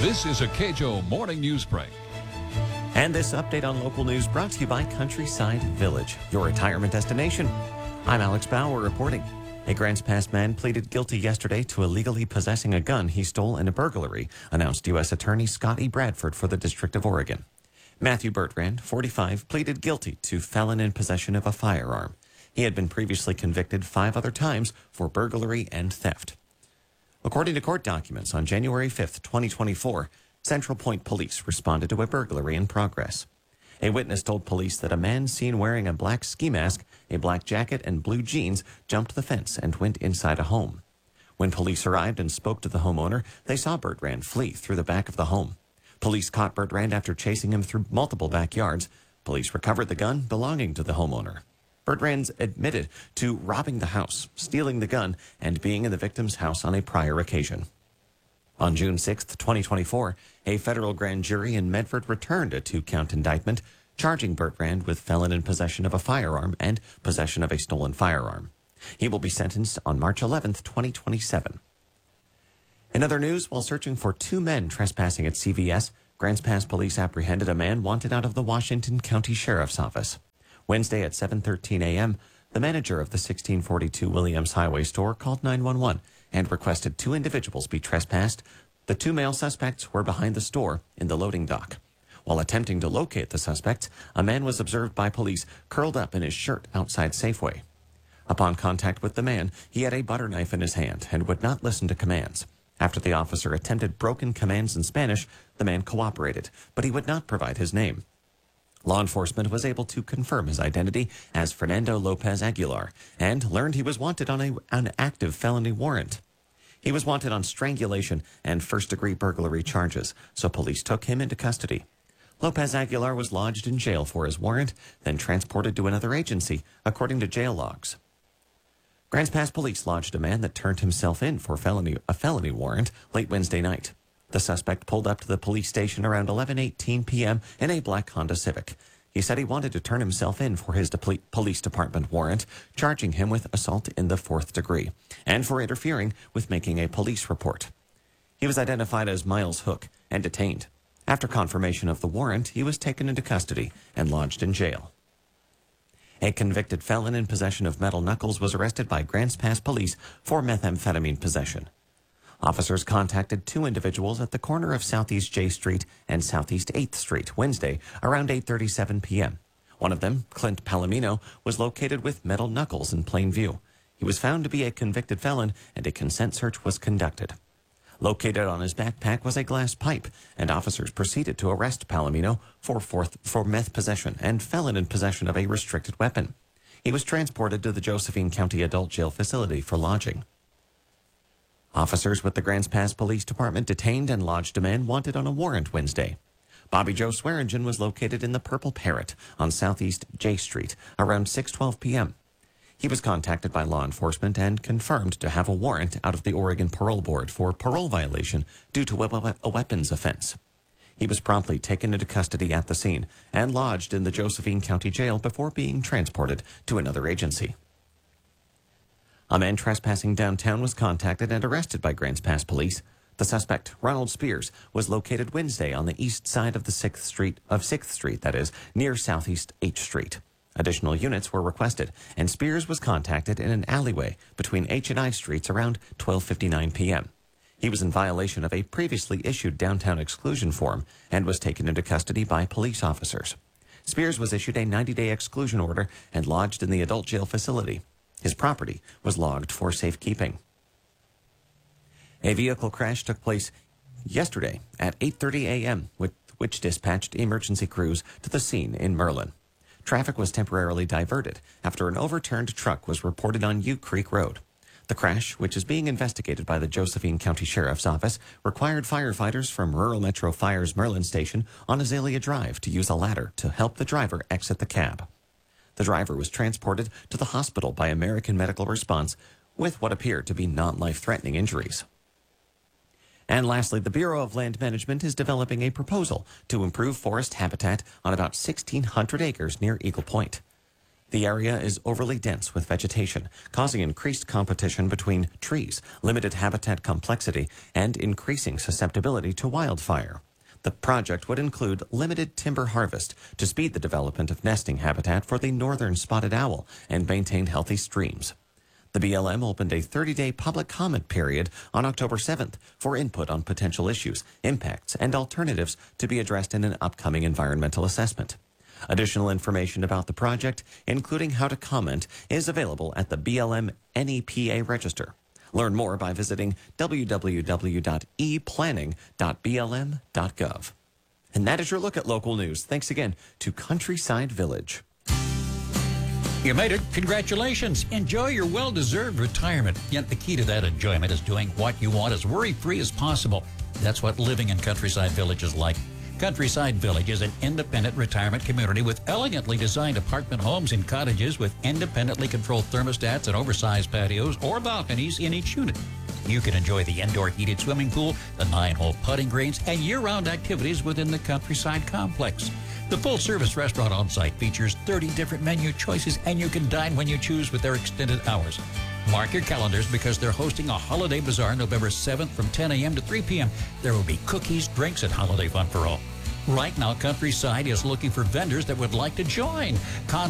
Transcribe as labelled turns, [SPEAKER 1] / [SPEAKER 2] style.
[SPEAKER 1] This is a KJO Morning News Break.
[SPEAKER 2] And this update on local news brought to you by Countryside Village, your retirement destination. I'm Alex Bauer reporting. A Grants Pass man pleaded guilty yesterday to illegally possessing a gun he stole in a burglary, announced U.S. Attorney Scott E. Bradford for the District of Oregon. Matthew Bertrand, 45, pleaded guilty to felon in possession of a firearm. He had been previously convicted 5 other times for burglary and theft. According to court documents, on January 5th, 2024, Central Point Police responded to a burglary in progress. A witness told police that a man seen wearing a black ski mask, a black jacket, and blue jeans jumped the fence and went inside a home. When police arrived and spoke to the homeowner, they saw Bertrand flee through the back of the home. Police caught Bertrand after chasing him through multiple backyards. Police recovered the gun belonging to the homeowner. Bertrand admitted to robbing the house, stealing the gun, and being in the victim's house on a prior occasion. On June 6, 2024, a federal grand jury in Medford returned a 2-count indictment, charging Bertrand with felon in possession of a firearm and possession of a stolen firearm. He will be sentenced on March 11, 2027. In other news, while searching for 2 men trespassing at CVS, Grants Pass police apprehended a man wanted out of the Washington County Sheriff's Office. Wednesday at 7:13 a.m., the manager of the 1642 Williams Highway store called 911 and requested 2 individuals be trespassed. The 2 male suspects were behind the store in the loading dock. While attempting to locate the suspects, a man was observed by police curled up in his shirt outside Safeway. Upon contact with the man, he had a butter knife in his hand and would not listen to commands. After the officer attempted broken commands in Spanish, the man cooperated, but he would not provide his name. Law enforcement was able to confirm his identity as Fernando Lopez Aguilar and learned he was wanted on an active felony warrant. He was wanted on strangulation and first-degree burglary charges, so police took him into custody. Lopez Aguilar was lodged in jail for his warrant, then transported to another agency, according to jail logs. Grants Pass police lodged a man that turned himself in for a felony warrant late Wednesday night. The suspect pulled up to the police station around 11:18 p.m. in a black Honda Civic. He said he wanted to turn himself in for his police department warrant, charging him with assault in the 4th degree and for interfering with making a police report. He was identified as Miles Hook and detained. After confirmation of the warrant, he was taken into custody and lodged in jail. A convicted felon in possession of metal knuckles was arrested by Grants Pass police for methamphetamine possession. Officers contacted 2 individuals at the corner of Southeast J Street and Southeast 8th Street Wednesday around 8:37 p.m. One of them, Clint Palomino, was located with metal knuckles in plain view. He was found to be a convicted felon and a consent search was conducted. Located on his backpack was a glass pipe, and officers proceeded to arrest Palomino for meth possession and felon in possession of a restricted weapon. He was transported to the Josephine County Adult Jail Facility for lodging. Officers with the Grants Pass Police Department detained and lodged a man wanted on a warrant Wednesday. Bobby Joe Swearingen was located in the Purple Parrot on Southeast J Street around 6:12 p.m. He was contacted by law enforcement and confirmed to have a warrant out of the Oregon Parole Board for parole violation due to a weapons offense. He was promptly taken into custody at the scene and lodged in the Josephine County Jail before being transported to another agency. A man trespassing downtown was contacted and arrested by Grants Pass police. The suspect, Ronald Spears, was located Wednesday on the east side of the 6th Street, that is, near Southeast H Street. Additional units were requested, and Spears was contacted in an alleyway between H and I Streets around 12:59 p.m. He was in violation of a previously issued downtown exclusion form and was taken into custody by police officers. Spears was issued a 90-day exclusion order and lodged in the adult jail facility. His property was logged for safekeeping. A vehicle crash took place yesterday at 8:30 a.m., which dispatched emergency crews to the scene in Merlin. Traffic was temporarily diverted after an overturned truck was reported on U Creek Road. The crash, which is being investigated by the Josephine County Sheriff's Office, required firefighters from Rural Metro Fire's Merlin Station on Azalea Drive to use a ladder to help the driver exit the cab. The driver was transported to the hospital by American Medical Response with what appeared to be non-life-threatening injuries. And lastly, the Bureau of Land Management is developing a proposal to improve forest habitat on about 1,600 acres near Eagle Point. The area is overly dense with vegetation, causing increased competition between trees, limited habitat complexity, and increasing susceptibility to wildfire. The project would include limited timber harvest to speed the development of nesting habitat for the northern spotted owl and maintain healthy streams. The BLM opened a 30-day public comment period on October 7th for input on potential issues, impacts, and alternatives to be addressed in an upcoming environmental assessment. Additional information about the project, including how to comment, is available at the BLM NEPA register. Learn more by visiting www.eplanning.blm.gov. And that is your look at local news. Thanks again to Countryside Village.
[SPEAKER 3] You made it. Congratulations. Enjoy your well-deserved retirement. Yet the key to that enjoyment is doing what you want as worry-free as possible. That's what living in Countryside Village is like. Countryside Village is an independent retirement community with elegantly designed apartment homes and cottages with independently controlled thermostats and oversized patios or balconies in each unit. You can enjoy the indoor heated swimming pool, the 9-hole putting greens, and year-round activities within the Countryside Complex. The full-service restaurant on site features 30 different menu choices, and you can dine when you choose with their extended hours. Mark your calendars because they're hosting a holiday bazaar November 7th from 10 a.m. to 3 p.m. There will be cookies, drinks, and holiday fun for all. Right now, Countryside is looking for vendors that would like to join.